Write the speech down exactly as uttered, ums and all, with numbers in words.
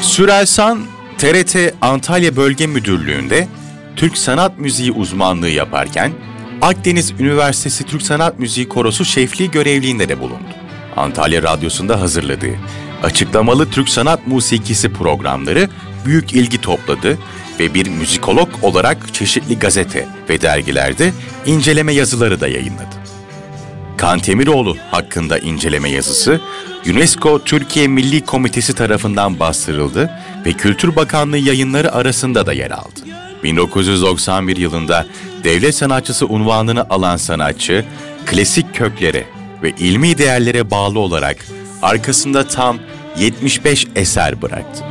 Sürelsan, T R T Antalya Bölge Müdürlüğü'nde Türk Sanat Müziği uzmanlığı yaparken, Akdeniz Üniversitesi Türk Sanat Müziği Korosu şefliği görevliğinde de bulundu. Antalya Radyosu'nda hazırladığı açıklamalı Türk Sanat Musikisi programları büyük ilgi topladı ve bir müzikolog olarak çeşitli gazete ve dergilerde inceleme yazıları da yayınladı. Kantemiroğlu hakkında inceleme yazısı, UNESCO Türkiye Milli Komitesi tarafından bastırıldı ve Kültür Bakanlığı yayınları arasında da yer aldı. bin dokuz yüz doksan bir yılında devlet sanatçısı unvanını alan sanatçı, klasik köklere ve ilmi değerlere bağlı olarak arkasında tam yetmiş beş eser bıraktı.